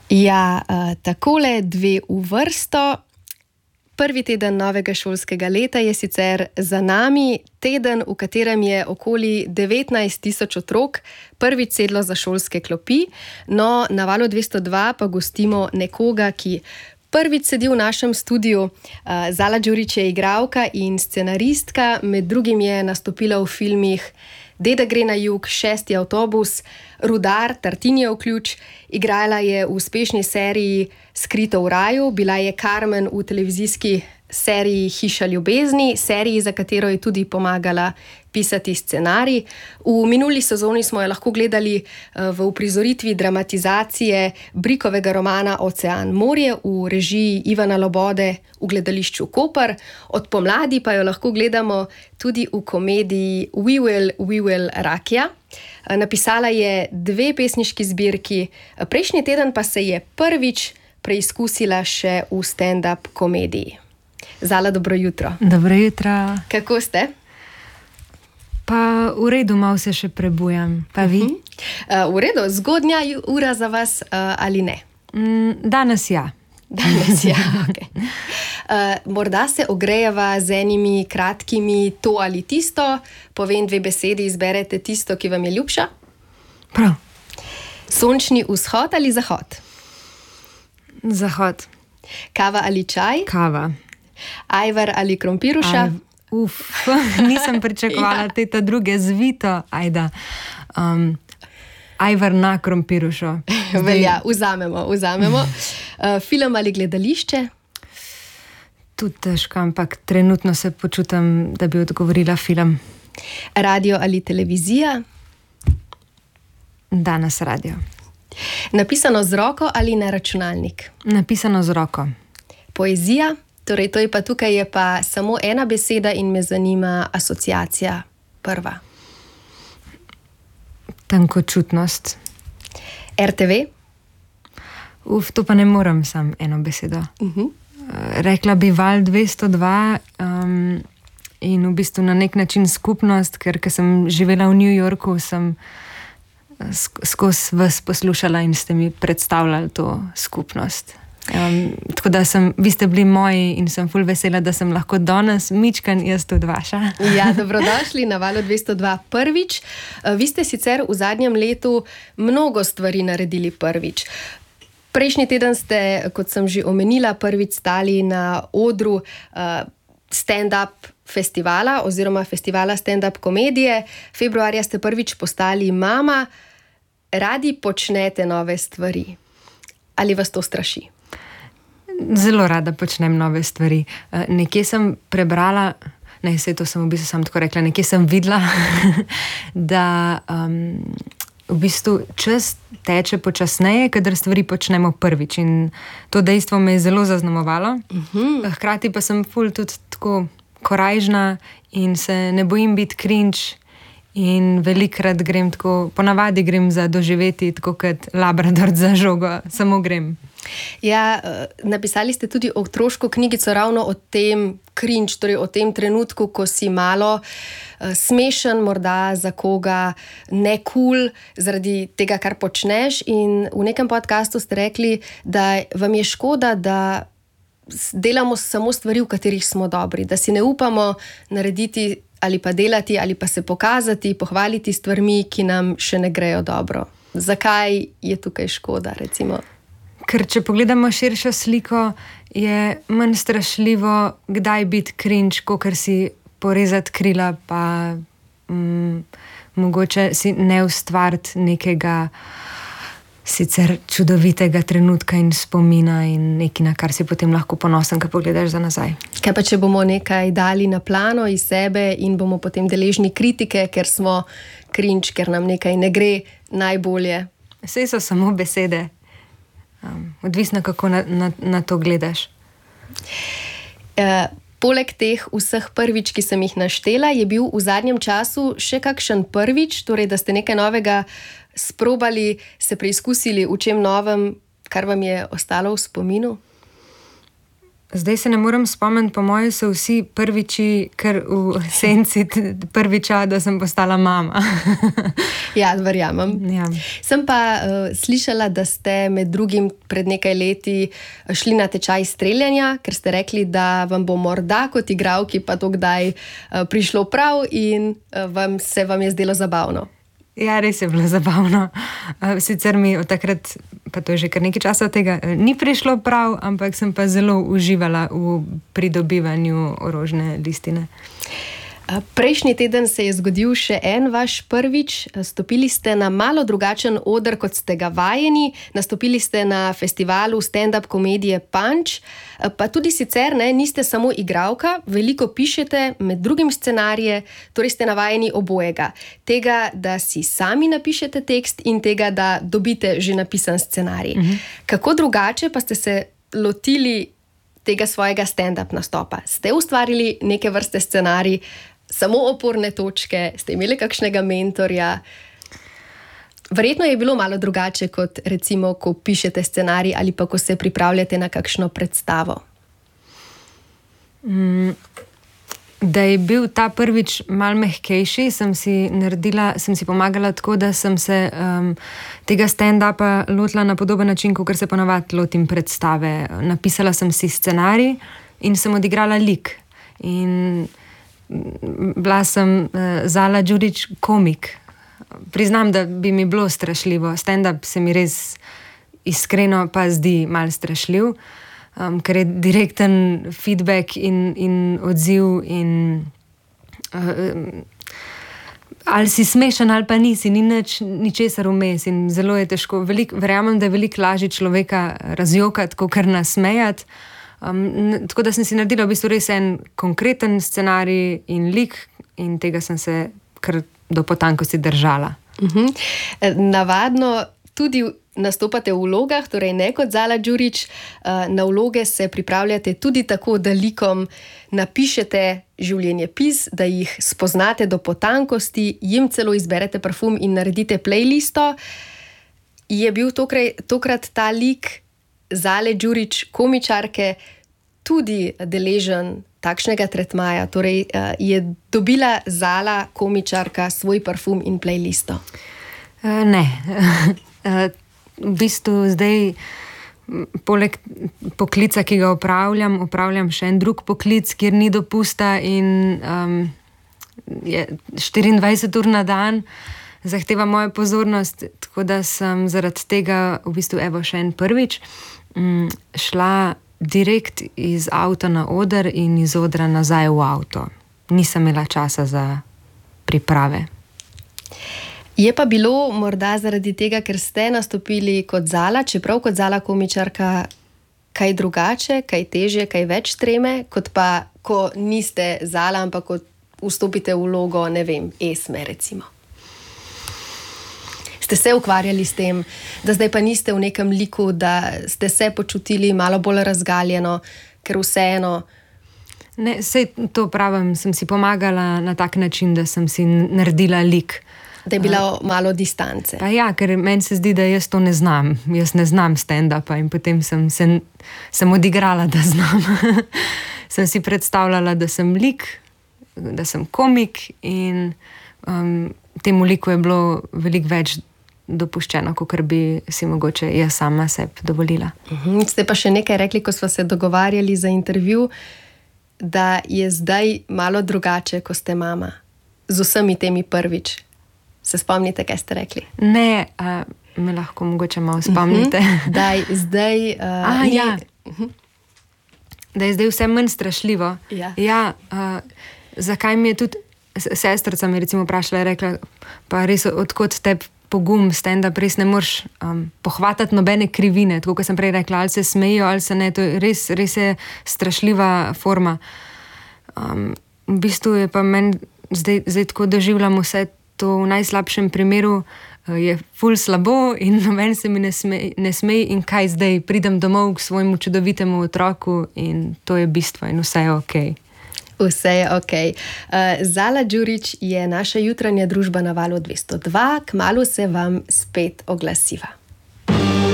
Ja, takole 2 v vrsto. Prvi teden novega šolskega leta je sicer za nami, teden, v katerem je okoli 19 000 otrok prvič sedlo za šolske klopi, no na Valu 202 pa gostimo nekoga, ki prvič sedi v našem studiu. Zala Đurić je igralka in scenaristka, med drugim je nastopila v filmih Deda gre na jug, Šesti avtobus, Rudar, Tartinijev ključ, igrala je v uspešni seriji Skrito v raju, bila je Carmen v televizijski seriji Hiša ljubezni, seriji, za katero je tudi pomagala pisati scenarij. V minuli sezoni smo jo lahko gledali v uprizoritvi dramatizacije Brikovega romana Ocean morje v režiji Ivana Lobode v gledališču Koper. Od pomladi pa jo lahko gledamo tudi v komediji We Will Rakija. Napisala je 2 pesniški zbirki, prejšnji teden pa se je prvič preizkusila še v stand-up komediji. Zala, dobro jutro. Dobro jutro. Kako ste? Pa v redu, malo se še prebujam. Pa vi? V redu, zgodnja ura za vas ali ne? Danes ja. Danes ja, ok. Morda se ogrejeva z enimi kratkimi to ali tisto, povem 2 besedi, izberete tisto, ki vam je ljubša. Prav. Sončni vzhod ali zahod? Zahod. Kava ali čaj? Kava. Ajvar ali krompiruša? Nisem pričakovala te druge zvito. Ajda. Ajvar na krompirušo. Velja, vzamemo. Film ali gledališče? Tudi težko, ampak trenutno se počutim, da bi odgovorila film. Radio ali televizija? Danes radio. Napisano z roko ali na računalnik? Napisano z roko. Poezija? Torej, to je pa tukaj je pa samo ena beseda in me zanima asociacija prva. Tankočutnost. RTV? To pa ne morem sam eno besedo. Rekla bi Val 202 in v bistvu na nek način skupnost, ker sem živela v New Yorku, sem skozi vas poslušala in ste mi predstavljali to skupnost. Tako da vi ste bili moji in sem ful vesela, da sem lahko danes mičkan jaz tudi vaša. Ja, dobrodošli na Valu 202 prvič. Vi ste sicer v zadnjem letu mnogo stvari naredili prvič. Prejšnji teden ste, kot sem že omenila, prvič stali na odru stand-up festivala oziroma festivala stand-up komedije. Februarja ste prvič postali mama. Radi počnete nove stvari. Ali vas to straši? Zelo rada počnem nove stvari. Nekje sem prebrala, to sem v bistvu sam tako rekla, nekje sem videla, da v bistvu čas teče počasneje, kadar stvari počnemo prvič. In to dejstvo me je zelo zaznamovalo. Hkrati pa sem ful tudi tako korajžna in se ne bojim biti cringe. In velikrat grem tako, ponavadi grem za doživeti, tako kot labrador za žogo, samo grem. Ja, napisali ste tudi otroško knjigico ravno o tem cringe, torej o tem trenutku, ko si malo smešen, morda za koga ne cool zaradi tega, kar počneš. In v nekem podcastu ste rekli, da vam je škoda, da delamo samo stvari, v katerih smo dobri, da si ne upamo narediti ali pa delati, ali pa se pokazati, pohvaliti stvarmi, ki nam še ne grejo dobro. Zakaj je tukaj škoda, recimo? Ker če pogledamo širšo sliko, je manj strašljivo, kdaj biti cringe, kakor si porezati krila, pa mogoče si ne ustvariti nekega sicer čudovitega trenutka in spomina in nekaj, na kar si potem lahko ponosen, ko pogledaš za nazaj. Kaj pa, če bomo nekaj dali na plano iz sebe in bomo potem deležni kritike, ker smo cringe, ker nam nekaj ne gre najbolje? Saj so samo besede. Odvisno, kako na to gledaš. Poleg teh vseh prvič, ki sem jih naštela, je bil v zadnjem času še kakšen prvič, torej da ste nekaj novega sprobali, se preizkusili v čem novem, kar vam je ostalo v spominu? Zdaj se ne morem spomniti, po mojem so vsi prviči, ker v senci prviča, da sem postala mama. Ja, verjamem. Ja. Sem pa slišala, da ste med drugim pred nekaj leti šli na tečaj streljanja, ker ste rekli, da vam bo morda kot igralki pa to kdaj prišlo prav in se vam je zdelo zabavno. Ja, res je bilo zabavno. Sicer mi od takrat, pa to je že kar nekaj časa od tega, ni prišlo prav, ampak sem pa zelo uživala v pridobivanju orožne listine. Prejšnji teden se je zgodil še en vaš prvič. Stopili ste na malo drugačen oder, kot ste ga vajeni. Nastopili ste na festivalu stand-up komedije Punch. Pa tudi sicer niste samo igralka, veliko pišete, med drugim scenarije, torej ste navajeni obojega. Tega, da si sami napišete tekst in tega, da dobite že napisan scenarij. Kako drugače pa ste se lotili tega svojega stand-up nastopa? Ste ustvarili neke vrste scenarij, samo oporne točke, ste imeli kakšnega mentorja? Verjetno je bilo malo drugače, kot recimo, ko pišete scenarij ali pa ko se pripravljate na kakšno predstavo. Da je bil ta prvič malo mehkejši, sem si pomagala tako, da sem se tega stand-upa lotila na podoben način, kot se ponavadi lotim predstave. Napisala sem si scenarij in sem odigrala lik. In bila sem Zala Đurić komik. Priznam, da bi mi bilo strašljivo. Stand-up se mi res iskreno pa zdi malo strašljiv, ker je direkten feedback in odziv in ali si smešen ali pa nisi, ni ničesar vmes in zelo je težko. Verjamem, da je veliko lažje človeka razjokati, kakor nasmejati. Tako da sem si naredila v bistvu res en konkreten scenarij in lik in tega sem se kar do potankosti držala. Navadno tudi nastopate v vlogah, torej ne kot Zala Đurić, na vloge se pripravljate tudi tako, da likom napišete življenjepis, da jih spoznate do potankosti, jim celo izberete parfum in naredite playlisto. Je bil tokrat ta lik Zale Đurić, komičarke, tudi deležen takšnega tretmaja? Torej, je dobila Zala, komičarka, svoj parfum in playlisto? Ne. V bistvu zdaj, poleg poklica, ki ga opravljam še en drug poklic, kjer ni dopusta in je 24 ur na dan, zahteva mojo pozornost, tako da sem zaradi tega v bistvu še en prvič šla direkt iz avta na oder in iz odra nazaj v avto. Nisem imela časa za priprave. Je pa bilo morda zaradi tega, ker ste nastopili kot Zala, čeprav kot Zala komičarka, kaj drugače, kaj težje, kaj več treme, kot pa, ko niste Zala, ampak ko vstopite v vlogo, ne vem, Esme recimo. Ste se ukvarjali s tem, da zdaj pa niste v nekem liku, da ste se počutili malo bolj razgaljeno, ker vseeno... Ne, sej to pravim, sem si pomagala na tak način, da sem si naredila lik. Da je bila malo distance. Pa ja, ker meni se zdi, da jaz to ne znam. Jaz ne znam stand-upa in potem sem odigrala, da znam. Sem si predstavljala, da sem lik, da sem komik in temu liku je bilo veliko več dopuščeno, kakor bi si mogoče jaz sama sebi dovolila. Ste pa še nekaj rekli, ko sva se dogovarjali za intervju, da je zdaj malo drugače, ko ste mama. Z vsemi temi prvič. Se spomnite, kaj ste rekli? Ne, me lahko mogoče malo spomnite. Da je zdaj... Da je zdaj vse manj strašljivo. Ja, zakaj mi je tudi sestrica me recimo vprašala, je rekla, pa res odkot tebi pogum, stand-up, res ne moreš pohvatati nobene krivine, tako kot sem prej rekla, ali se smejijo, ali se ne, to je res je strašljiva forma. V bistvu je pa meni zdaj tako doživljam vse to v najslabšem primeru, je ful slabo in noben se mi ne smeji in kaj zdaj, pridem domov k svojemu čudovitemu otroku in to je bistvo in vse je okej. Vse je okej. Zala Đurić je naša jutranja družba na Valu 202, kmalu se vam spet oglasiva.